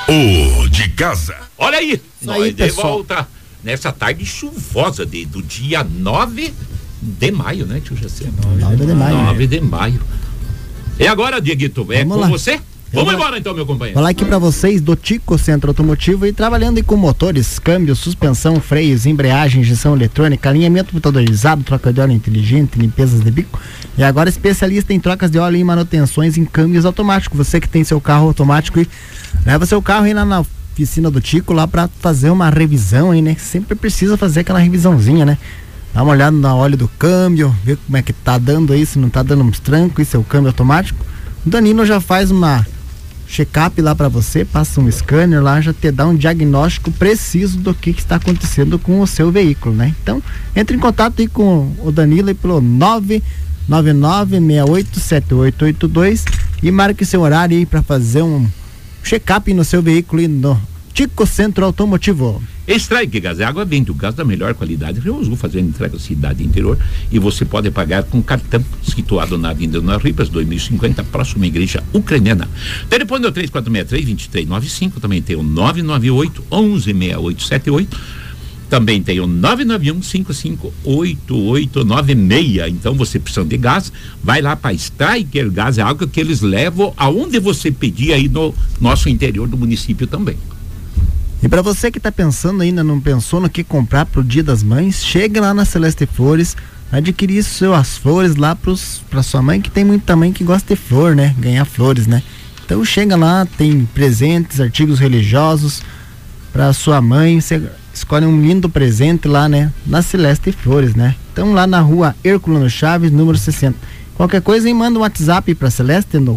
O de casa. Olha aí, nós de pessoal. volta nessa tarde chuvosa do dia 9 de maio, né, tio Jacê? 9 de maio. 9 de maio. E agora, Dieguito, é Vamos com lá. você? Vamos embora então, meu companheiro. Falar aqui pra vocês do Tico Centro Automotivo e trabalhando aí com motores, câmbio, suspensão, freios, embreagem, injeção eletrônica, alinhamento motorizado, troca de óleo inteligente, limpezas de bico. E agora especialista em trocas de óleo e manutenções em câmbios automáticos. Você que tem seu carro automático e leva seu carro aí lá na oficina do Tico lá pra fazer uma revisão aí, né? Sempre precisa fazer aquela revisãozinha, né? Dá uma olhada no óleo do câmbio, ver como é que tá dando aí, se não tá dando uns trancos e seu câmbio automático. O Danilo já faz uma check-up lá para você, passa um scanner lá, já te dá um diagnóstico preciso do que está acontecendo com o seu veículo, né? Então, entre em contato aí com o Danilo aí pelo 999687882 e marque seu horário aí para fazer um check-up no seu veículo aí no Tico Centro Automotivo. Strike Gás é água benta, o gás da melhor qualidade. Eu uso fazendo entrega na cidade interior e você pode pagar com cartão, situado na Avenida Dona Ribas, 2050, próxima à igreja ucraniana. Telefone é o 3463-2395, também tem o 998-116878, também tem o 991-558896. Então você precisa de gás, vai lá para Striker Gás, é água que eles levam aonde você pedir aí no nosso interior do município também. E para você que tá pensando ainda, não pensou no que comprar pro Dia das Mães, chega lá na Celeste Flores, adquirir suas flores lá pra sua mãe, que tem muita mãe que gosta de flor, né? Ganhar flores, né? Então chega lá, tem presentes, artigos religiosos pra sua mãe, você escolhe um lindo presente lá, né? Na Celeste Flores, né? Então lá na rua Herculano Chaves, número 60. Qualquer coisa aí, manda um WhatsApp pra Celeste no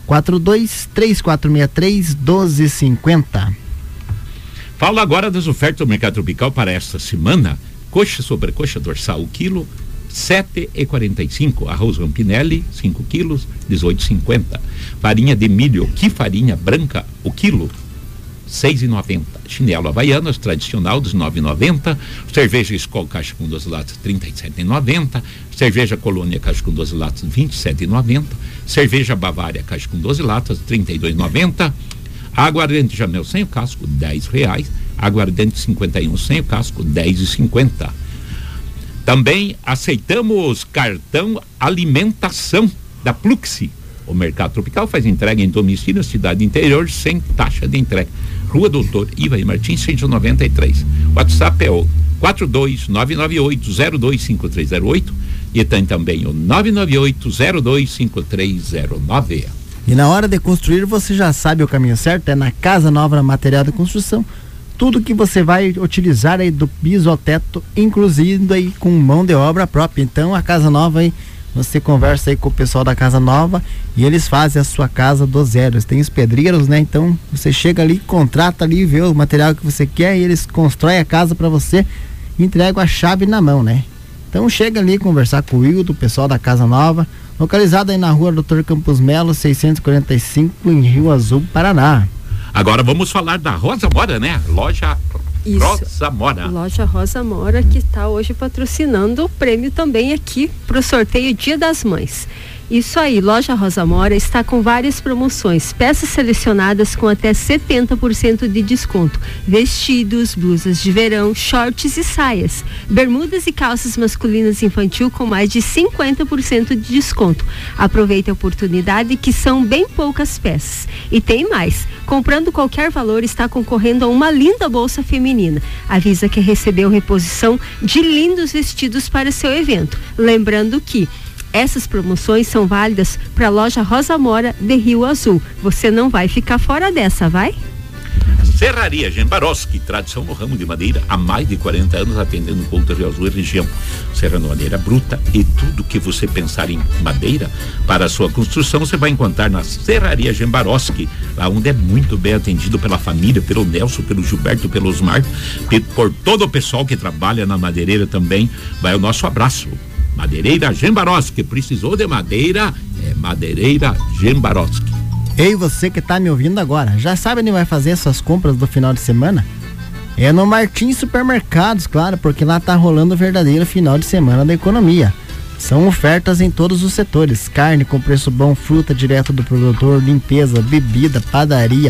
4234631250. Fala agora das ofertas do Mercado Tropical para esta semana. Coxa sobre coxa dorsal, o quilo, 7,45. Arroz Rampinelli, 5 quilos, 18,50. Farinha de milho, que farinha branca, o quilo, 6,90. Chinelo Havaianas, tradicional, 19,90. Cerveja Skol caixa com 12 latas, 37,90. Cerveja Colônia caixa com 12 latas, 27,90. Cerveja Bavária caixa com 12 latas, 32,90. Aguardente Jamel sem o casco, R$10. Aguardente 51 sem o casco, R$10,50. Também aceitamos cartão alimentação da Pluxi. O Mercado Tropical faz entrega em domicílio na cidade interior sem taxa de entrega. Rua Doutor Ivair Martins, 193. WhatsApp é o 42998025308 e tem também o 998025309. E na hora de construir, você já sabe o caminho certo, é na Casa Nova Material de Construção. Tudo que você vai utilizar aí do piso ao teto, inclusive aí com mão de obra própria. Então a Casa Nova aí, você conversa aí com o pessoal da Casa Nova e eles fazem a sua casa do zero. Eles têm os pedreiros, né? Então você chega ali, contrata ali, vê o material que você quer e eles constroem a casa para você e entregam a chave na mão, né? Então chega ali conversar com o Wildo, o pessoal da Casa Nova, localizado aí na rua Dr. Campos Melo, 645, em Rio Azul, Paraná. Agora vamos falar da Rosa Mora, né? Loja Isso. Rosa Mora. Loja Rosa Mora, que está hoje patrocinando o prêmio também aqui para o sorteio Dia das Mães. Isso aí, Loja Rosa Mora está com várias promoções, peças selecionadas com até 70% de desconto, vestidos, blusas de verão, shorts e saias, bermudas e calças masculinas infantil com mais de 50% de desconto. Aproveite a oportunidade, que são bem poucas peças. E tem mais, comprando qualquer valor está concorrendo a uma linda bolsa feminina. Avisa que recebeu reposição de lindos vestidos para seu evento. Lembrando que essas promoções são válidas para a Loja Rosa Mora de Rio Azul. Você não vai ficar fora dessa, vai? Serraria Gembaroski, tradição no ramo de madeira há mais de 40 anos, atendendo o Couto Rio Azul e região. Serrano madeira bruta e tudo que você pensar em madeira para a sua construção, você vai encontrar na Serraria Gembaroski, lá onde é muito bem atendido pela família, pelo Nelson, pelo Gilberto, pelo Osmar, por todo o pessoal que trabalha na madeireira também. Vai o nosso abraço. Madeireira Gembaroski, precisou de madeira, é Madeireira Gembaroski. Ei, você que tá me ouvindo agora, já sabe onde vai fazer suas compras do final de semana? É no Martins Supermercados, claro, porque lá tá rolando o verdadeiro final de semana da economia. São ofertas em todos os setores: carne com preço bom, fruta direto do produtor, limpeza, bebida, padaria,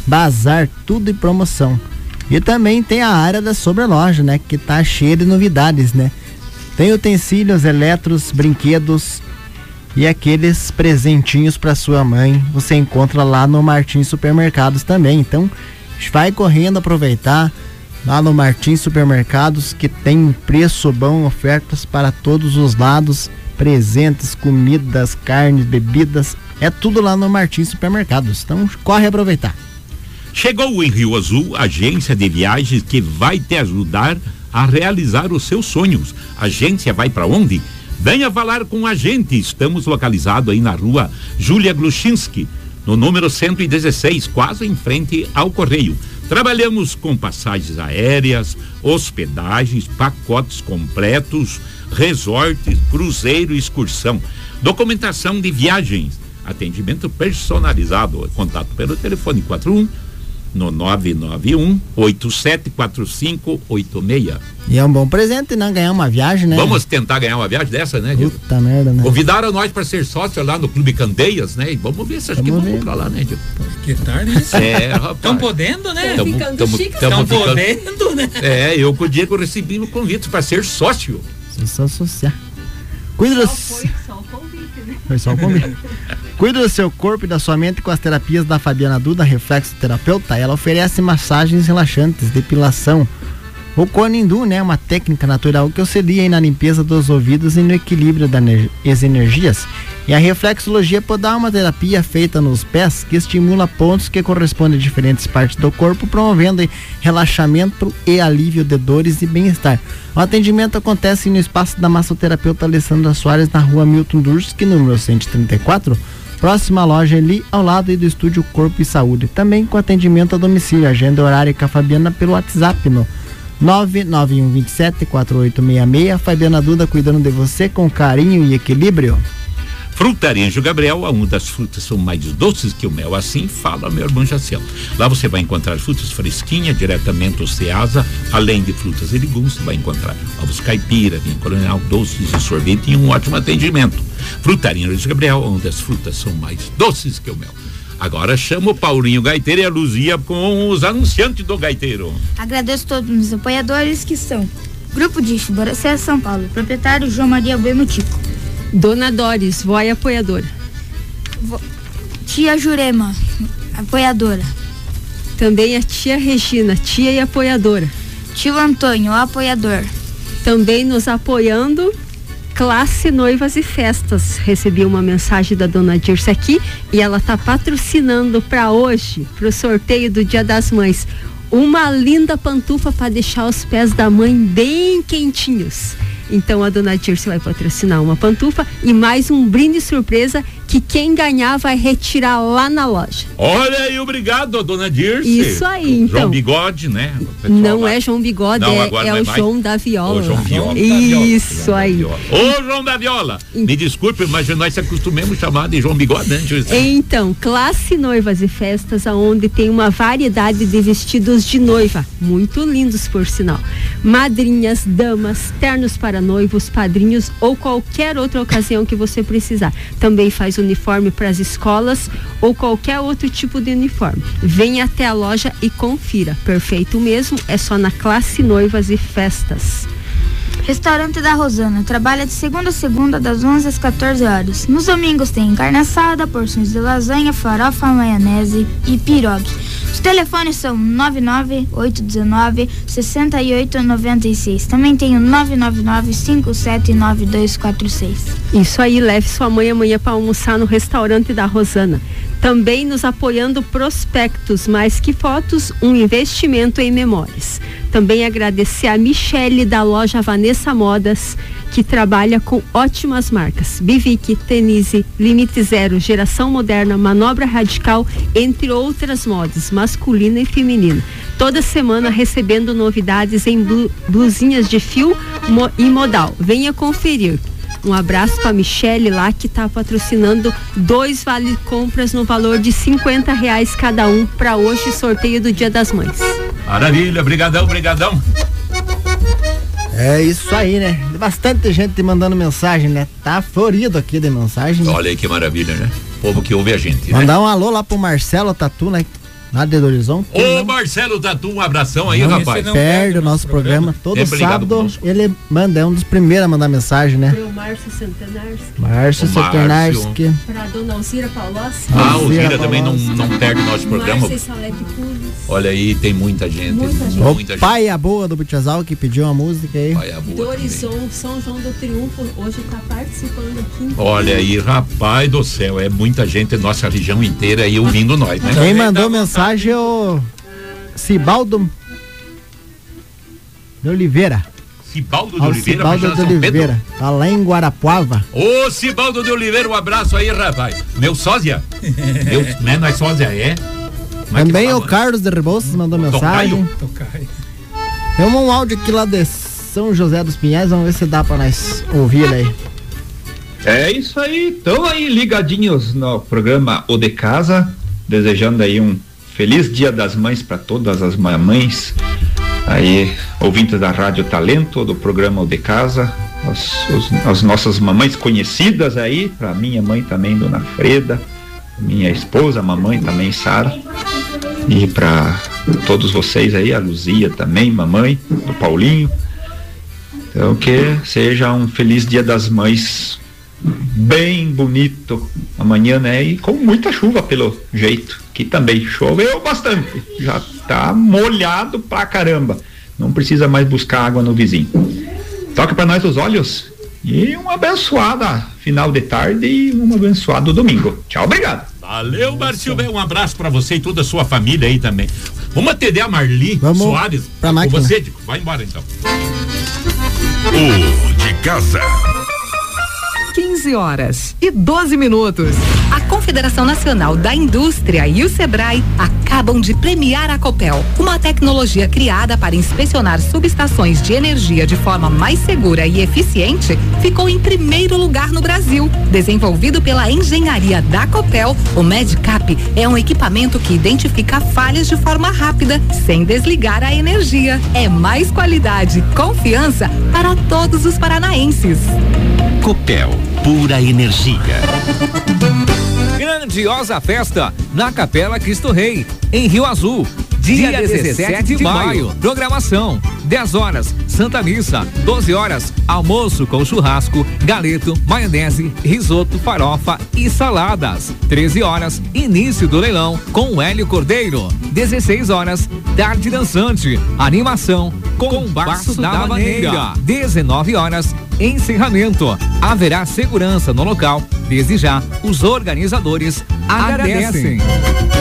bazar, tudo em promoção. E também tem a área da sobreloja, né? Que tá cheia de novidades, né? Tem utensílios, eletros, brinquedos e aqueles presentinhos para sua mãe. Você encontra lá no Martins Supermercados também. Então, vai correndo aproveitar lá no Martins Supermercados, que tem um preço bom, ofertas para todos os lados, presentes, comidas, carnes, bebidas, é tudo lá no Martins Supermercados. Então, corre aproveitar. Chegou em Rio Azul, agência de viagens que vai te ajudar a realizar os seus sonhos. A agência vai para onde? Venha falar com a gente. Estamos localizados aí na rua Júlia Gluchinski, no número 116, quase em frente ao Correio. Trabalhamos com passagens aéreas, hospedagens, pacotes completos, resorts, cruzeiro e excursão, documentação de viagens, atendimento personalizado. Contato pelo telefone 41 no 991-874586. E é um bom presente, não? Ganhar uma viagem, né? Vamos tentar ganhar uma viagem dessa, né, Diego? Puta merda, né? Convidaram nós para ser sócio lá no Clube Candeias, né? E vamos ver se acho que vamos pra lá, né, Diego? Que tarde isso? Rapaz. Estão podendo, né? Estão podendo, né? Eu com o Diego recebi um convite para ser sócio. Se associar. Cuida Foi só o convite, né? Foi só o convite. Cuida do seu corpo e da sua mente com as terapias da Fabiana Duda, Reflexo Terapeuta. Ela oferece massagens relaxantes, depilação. O Conindu, né? Uma técnica natural que auxilia aí na limpeza dos ouvidos e no equilíbrio das energias. E a reflexologia pode dar uma terapia feita nos pés que estimula pontos que correspondem a diferentes partes do corpo, promovendo aí relaxamento e alívio de dores e bem-estar. O atendimento acontece no espaço da massoterapeuta Alessandra Soares, na rua Milton Durski, número 134, próxima loja ali ao lado do estúdio Corpo e Saúde. Também com atendimento a domicílio. Agenda horária com a Fabiana pelo WhatsApp no 991274866. Fabiana Duda cuidando de você com carinho e equilíbrio. Frutaria Anjo Gabriel, uma das frutas são mais doces que o mel, assim fala meu irmão Jaciel. Lá você vai encontrar frutas fresquinhas, diretamente do Ceasa, além de frutas e legumes, você vai encontrar ovos caipira, vinho colonial, doces e sorvete e um ótimo atendimento. Frutaria Anjo Gabriel, uma das frutas são mais doces que o mel. Agora chama o Paulinho Gaiteiro e a Luzia com os anunciantes do Gaiteiro. Agradeço a todos os apoiadores que são Grupo Dish, Boracé, São Paulo, proprietário João Maria Bueno Tico. Dona Doris, vó e apoiadora. Tia Jurema, apoiadora. Também a tia Regina, tia e apoiadora. Tio Antônio, apoiador. Também nos apoiando, Classe Noivas e Festas. Recebi uma mensagem da dona Dirce aqui e ela tá patrocinando para hoje, pro sorteio do Dia das Mães, uma linda pantufa para deixar os pés da mãe bem quentinhos. Então a dona Dirce vai patrocinar uma pantufa e mais um brinde surpresa que quem ganhar vai retirar lá na loja. Olha aí, obrigado, dona Dirce. Isso aí, então. João Bigode, né? Não é João Bigode, não, é o João da Viola. O João Viola. Isso aí. Ô, João da Viola, me desculpe, mas nós se acostumamos chamar de João Bigode, né, Dirce? Então, Classe Noivas e Festas, onde tem uma variedade de vestidos de noiva, muito lindos por sinal. Madrinhas, damas, ternos para noivos, padrinhos ou qualquer outra ocasião que você precisar. Também faz uniforme para as escolas ou qualquer outro tipo de uniforme. Venha até a loja e confira. Perfeito mesmo, é só na Classe Noivas e Festas. Restaurante da Rosana, trabalha de segunda a segunda, das 11 às 14 horas. Nos domingos tem carne assada, porções de lasanha, farofa, maionese e pirogue. Os telefones são 99819-6896. Também tem o 999-579246. Isso aí, leve sua mãe amanhã para almoçar no restaurante da Rosana. Também nos apoiando Prospectos, mais que fotos, um investimento em memórias. Também agradecer a Michele da loja Vanessa Modas, que trabalha com ótimas marcas. Bivic, Tenise, Limite Zero, Geração Moderna, Manobra Radical, entre outras modas, masculina e feminina. Toda semana recebendo novidades em blusinhas de fio e modal. Venha conferir. Um abraço para a Michele lá, que está patrocinando 2 vale compras no valor de R$50 cada um para hoje, sorteio do Dia das Mães. Maravilha, brigadão. É isso aí, né? Bastante gente mandando mensagem, né? Tá florido aqui de mensagem. Olha aí que maravilha, né? O povo que ouve a gente, Mandar um alô lá pro Marcelo Tatu, né? Nada do Horizonte. Ô, Marcelo Tatu, um abração aí, Não, rapaz. esse não Perde o nosso programa. Todo Sempre ligado sábado conosco. ele manda, é um dos primeiros a mandar mensagem, né? Foi o Márcio Centenarski, Márcio O Márcio. Centenarski. para a dona Alzira Paulossi. Ah, o Alzira Zira também não perde o nosso programa. Márcio e Salete Pulis. Olha aí, tem muita gente. Muita gente. O pai a boa do Butiazal que pediu uma música aí. Olha a Do boa também. Horizonte, São João do Triunfo, hoje está participando aqui. Olha aí, rapaz do céu, é muita gente, nossa região inteira aí ouvindo nós, né? Quem mandou mensagem é o Cibaldo de Oliveira. Cibaldo de Ao Oliveira, Cibaldo Baixada de São Pedro. Oliveira. Tá lá em Guarapuava. Ô, Cibaldo de Oliveira, um abraço aí, rapaz. Meu sósia. Não é sósia, é? Como é que Também fala? o Carlos de Rebouças mandou mensagem. Tocaio. Tem um áudio aqui lá de São José dos Pinhais, vamos ver se dá pra nós ouvir ele aí. É isso aí, estão aí ligadinhos no programa O de Casa, desejando aí um feliz Dia das Mães para todas as mamães aí, ouvintes da Rádio Talento, do programa O de Casa, as nossas mamães conhecidas aí, para minha mãe também, Dona Freda, minha esposa, mamãe também, Sara, e para todos vocês aí, a Luzia também, mamãe, do Paulinho. Então que seja um feliz Dia das Mães bem bonito amanhã, né? E com muita chuva pelo jeito, que também choveu bastante, já tá molhado pra caramba, não precisa mais buscar água no vizinho. Toca pra nós os olhos e uma abençoada final de tarde e um abençoado domingo. Tchau, obrigado. Valeu, Marcio, um abraço pra você e toda a sua família aí também. Vamos atender a Marli Vamos Soares. pra Com máquina. você, Dico. Vai embora então. O de Casa. 15h12. A Confederação Nacional da Indústria e o Sebrae acabam de premiar a Copel, uma tecnologia criada para inspecionar subestações de energia de forma mais segura e eficiente, ficou em primeiro lugar no Brasil. Desenvolvido pela engenharia da Copel, o MedCap é um equipamento que identifica falhas de forma rápida, sem desligar a energia. É mais qualidade e confiança para todos os paranaenses. Copel, pura energia. Grandiosa festa na Capela Cristo Rei, em Rio Azul. Dia 17 de maio. Programação: 10 horas, Santa Missa. 12 horas, almoço com churrasco, galeto, maionese, risoto, farofa e saladas. 13 horas, início do leilão com Hélio Cordeiro. 16 horas, tarde dançante, animação com Baço da Maneira. 19 horas, encerramento. Haverá segurança no local. Desde já, os organizadores agradecem.